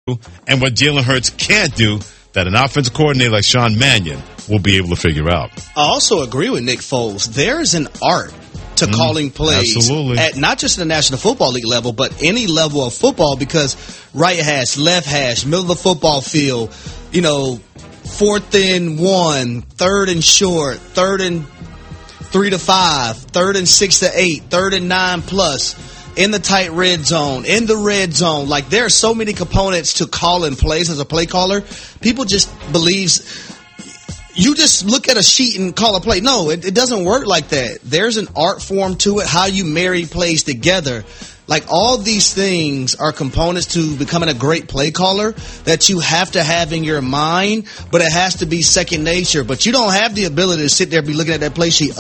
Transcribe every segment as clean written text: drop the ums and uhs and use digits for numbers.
and what Jalen Hurts can't do that an offensive coordinator like Sean Mannion will be able to figure out. I also agree with Nick Foles. There's an art to calling plays at not just the National Football League level, but any level of football, because right hash, left hash, middle of the football field, 4th and 1, 3rd and short, 3rd and 3 to 5, 3rd and 6 to 8, 3rd and 9 plus, in the tight red zone, in the red zone. Like, there are so many components to calling plays as a play caller. People just believes you just look at a sheet and call a play. No, it doesn't work like that. There's an art form to it, how you marry plays together. Like, all these things are components to becoming a great play caller that you have to have in your mind, but it has to be second nature. But you don't have the ability to sit there and be looking at that play sheet.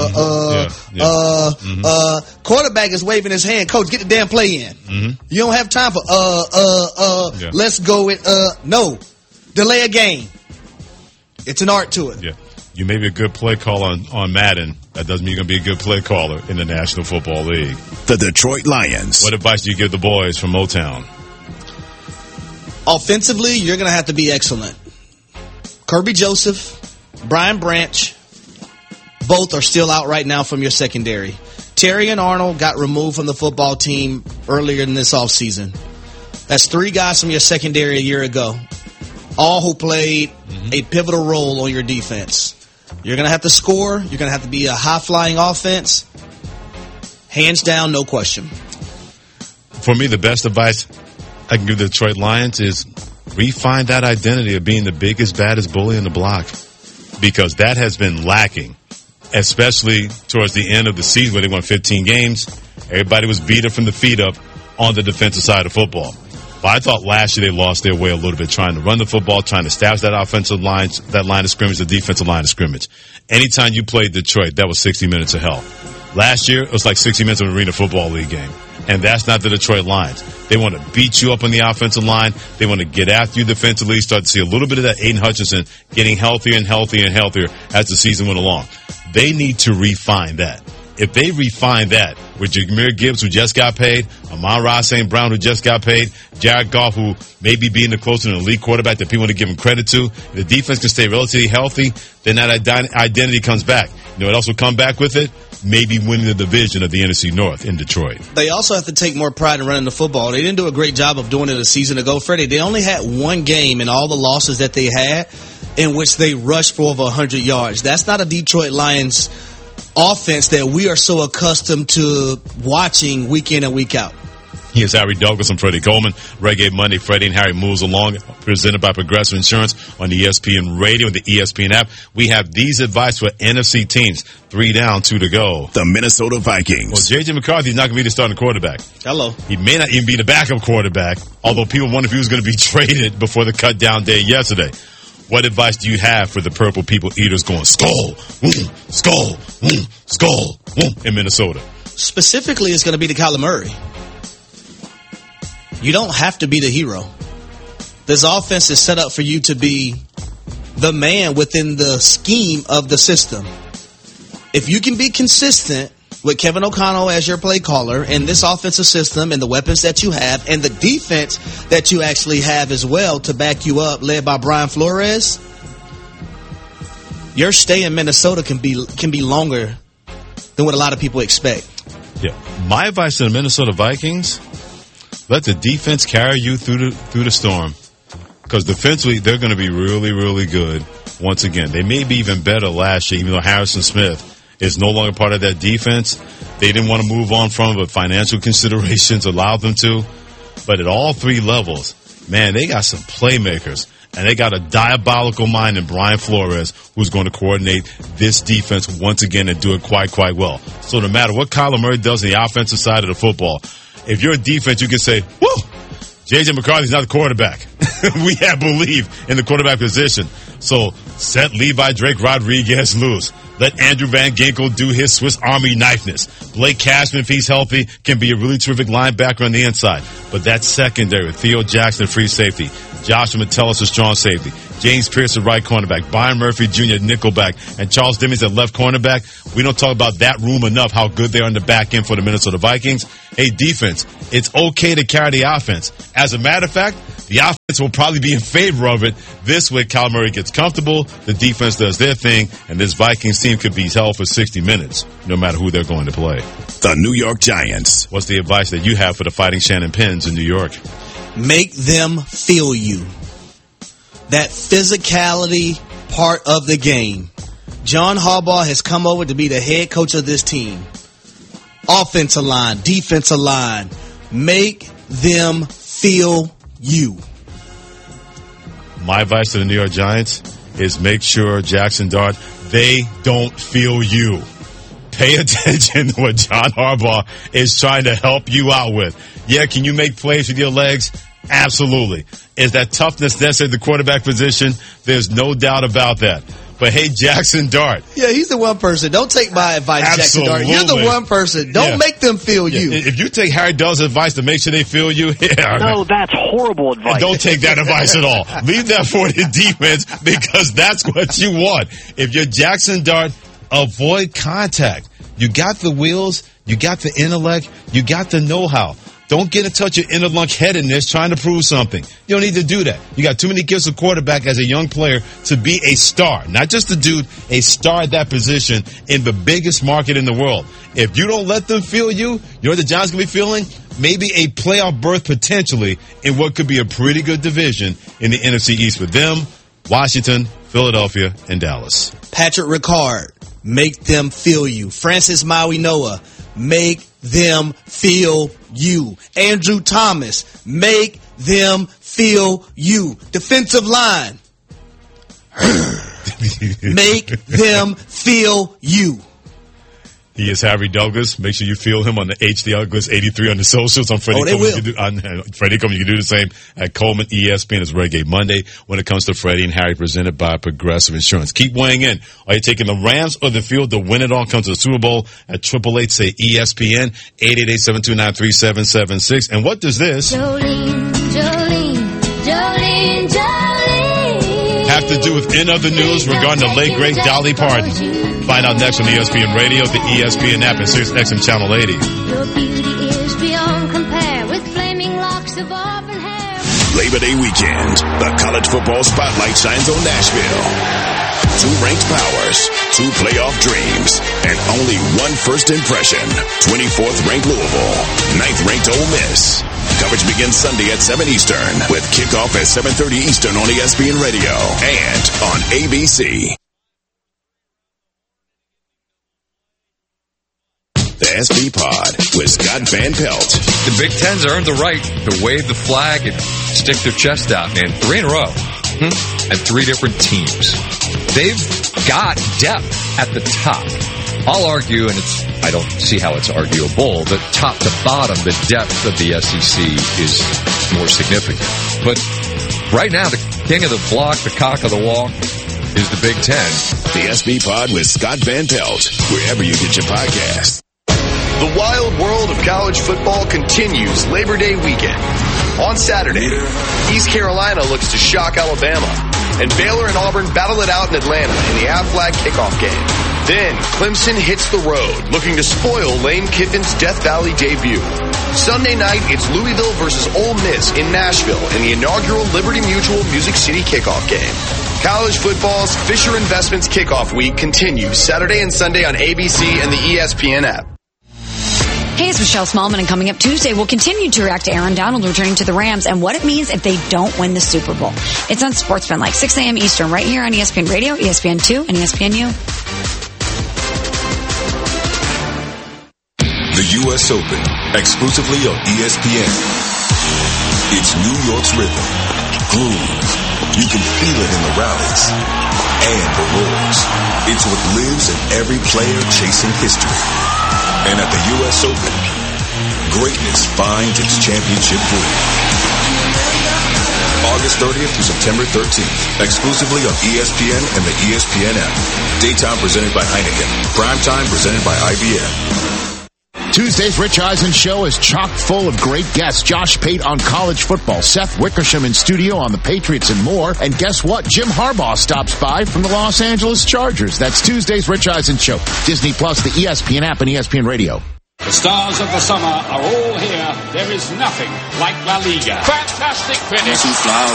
Quarterback is waving his hand. Coach, get the damn play in. You don't have time for, let's go with, no. Delay a game. It's an art to it. Yeah. You may be a good play caller on Madden. That doesn't mean you're going to be a good play caller in the National Football League. The Detroit Lions. What advice do you give the boys from Motown? Offensively, you're going to have to be excellent. Kirby Joseph, Brian Branch, both are still out right now from your secondary. Terry and Arnold got removed from the football team earlier in this offseason. That's 3 guys from your secondary a year ago, all who played a pivotal role on your defense. You're going to have to score. You're going to have to be a high-flying offense. Hands down, no question. For me, the best advice I can give the Detroit Lions is refine that identity of being the biggest, baddest bully in the block, because that has been lacking, especially towards the end of the season where they won 15 games. Everybody was beat up from the feet up on the defensive side of football. But I thought last year they lost their way a little bit trying to run the football, trying to establish that offensive line, that line of scrimmage, the defensive line of scrimmage. Anytime you played Detroit, that was 60 minutes of hell. Last year, it was like 60 minutes of an Arena Football League game. And that's not the Detroit Lions. They want to beat you up on the offensive line. They want to get after you defensively, start to see a little bit of that Aiden Hutchinson getting healthier and healthier and healthier as the season went along. They need to refine that. If they refine that with Jahmyr Gibbs, who just got paid, Amon-Ra St. Brown, who just got paid, Jared Goff, who may be being the closer to an elite quarterback that people want to give him credit to, if the defense can stay relatively healthy, then that identity comes back. What else will come back with it? Maybe winning the division of the NFC North in Detroit. They also have to take more pride in running the football. They didn't do a great job of doing it a season ago, Freddie. They only had one game in all the losses that they had in which they rushed for over 100 yards. That's not a Detroit Lions offense that we are so accustomed to watching week in and week out. Here's Harry Douglas and Freddie Coleman. Reggae Monday, Freddie and Harry moves along, presented by Progressive Insurance on the ESPN Radio and the ESPN app. We have these advice for NFC teams. 3 down, 2 to go. The Minnesota Vikings. Well, J.J. McCarthy's not going to be the starting quarterback. Hello. He may not even be the backup quarterback, although people wonder if he was going to be traded before the cut-down day yesterday. What advice do you have for the Purple People Eaters going skull, skull, skull in Minnesota? Specifically, it's going to be to Kyler Murray. You don't have to be the hero. This offense is set up for you to be the man within the scheme of the system. If you can be consistent with Kevin O'Connell as your play caller and this offensive system and the weapons that you have and the defense that you actually have as well to back you up, led by Brian Flores, your stay in Minnesota can be longer than what a lot of people expect. Yeah. My advice to the Minnesota Vikings, let the defense carry you through the storm. Because defensively, they're going to be really, really good once again. They may be even better last year, even though Harrison Smith is no longer part of that defense. They didn't want to move on from it, but financial considerations allowed them to. But at all 3 levels, man, they got some playmakers. And they got a diabolical mind in Brian Flores, who's going to coordinate this defense once again and do it quite well. So no matter what Kyler Murray does on the offensive side of the football, if you're a defense, you can say, woo, J.J. McCarthy's not the quarterback. We have belief in the quarterback position. So set Levi Drake Rodriguez loose. Let Andrew Van Ginkel do his Swiss Army knifeness. Blake Cashman, if he's healthy, can be a really terrific linebacker on the inside. But that's secondary. Theo Jackson, free safety. Joshua Metellus, a strong safety. James Pierce, a right cornerback. Byron Murphy Jr., nickelback. And Charles Dimmings, at left cornerback. We don't talk about that room enough, how good they are in the back end for the Minnesota Vikings. Hey, defense, it's okay to carry the offense. As a matter of fact, The offense will probably be in favor of it. This way, Kyler Murray gets comfortable, the defense does their thing, and this Vikings team could be held for 60 minutes, no matter who they're going to play. The New York Giants. What's the advice that you have for the Fighting Shannon Pins in New York? Make them feel you. That physicality part of the game. John Harbaugh has come over to be the head coach of this team. Offensive line, defensive line. Make them feel you. My advice to the New York Giants is make sure, Jackson Dart, they don't feel you. Pay attention to what John Harbaugh is trying to help you out with. Yeah, can you make plays with your legs? Absolutely. Is that toughness necessary at the quarterback position? There's no doubt about that. But hey, Jackson Dart. Yeah, he's the one person. Don't take my advice, Absolutely. Jackson Dart. You're the one person. Don't make them feel you. If you take Harry Dell's advice to make sure they feel you, no, that's horrible advice. Don't take that advice at all. Leave that for the defense because that's what you want. If you're Jackson Dart, avoid contact. You got the wheels, you got the intellect, you got the know-how. Don't get in touch with inner lunch-headedness trying to prove something. You don't need to do that. You got too many gifts of quarterback as a young player to be a star. Not just a dude, a star at that position in the biggest market in the world. If you don't let them feel you, you know what the Giants going to be feeling? Maybe a playoff berth potentially in what could be a pretty good division in the NFC East with them, Washington, Philadelphia, and Dallas. Patrick Ricard, make them feel you. Francis Maui-Noah, make them feel you. Andrew Thomas, make them feel you. Defensive line, make them feel you. He is Harry Douglas. Make sure you feel him on the HD Douglas 83 on the socials. On Freddie Coleman. Freddie Coleman, you can do the same at Coleman ESPN. It's Reggae Monday when it comes to Freddie and Harry, presented by Progressive Insurance. Keep weighing in. Are you taking the Rams or the field to win it all? Come to the Super Bowl at 888 say ESPN 888-729-3776. And what does this have to do with in other news regarding the late great Dolly Parton? Find out next on ESPN Radio, the ESPN app, and SiriusXM Channel 80. Your beauty is beyond compare with flaming locks of auburn hair. Labor Day weekend, the college football spotlight shines on Nashville. 2 ranked powers, 2 playoff dreams, and only 1 first impression. 24th ranked Louisville, 9th ranked Ole Miss. Coverage begins Sunday at 7 Eastern with kickoff at 7:30 Eastern on ESPN Radio and on ABC. The SB Pod with Scott Van Pelt. The Big Ten's earned the right to wave the flag and stick their chest out, man. 3 in a row. And 3 different teams. They've got depth at the top. I'll argue, and I don't see how it's arguable, that top to bottom, the depth of the SEC is more significant. But right now, the king of the block, the cock of the walk, is the Big Ten. The SB Pod with Scott Van Pelt, wherever you get your podcasts. The wild world of college football continues Labor Day weekend. On Saturday, East Carolina looks to shock Alabama, and Baylor and Auburn battle it out in Atlanta in the Aflac kickoff game. Then, Clemson hits the road, looking to spoil Lane Kiffin's Death Valley debut. Sunday night, it's Louisville versus Ole Miss in Nashville in the inaugural Liberty Mutual Music City kickoff game. College football's Fisher Investments kickoff week continues Saturday and Sunday on ABC and the ESPN app. Hey, it's Michelle Smallman, and coming up Tuesday, we'll continue to react to Aaron Donald returning to the Rams and what it means if they don't win the Super Bowl. It's on Sportsman, like 6 a.m. Eastern, right here on ESPN Radio, ESPN2, and ESPNU. The U.S. Open, exclusively on ESPN. It's New York's rhythm, groove. You can feel it in the rallies and the roars. It's what lives in every player chasing history. And at the U.S. Open, greatness finds its championship groove. August 30th through September 13th, exclusively on ESPN and the ESPN app. Daytime presented by Heineken. Primetime presented by IBM. Tuesday's Rich Eisen show is chock full of great guests. Josh Pate on college football, Seth Wickersham in studio on the Patriots and more. And guess what? Jim Harbaugh stops by from the Los Angeles Chargers. That's Tuesday's Rich Eisen show. Disney Plus, the ESPN app, and ESPN Radio. The stars of the summer are all here. There is nothing like La Liga. Fantastic finish.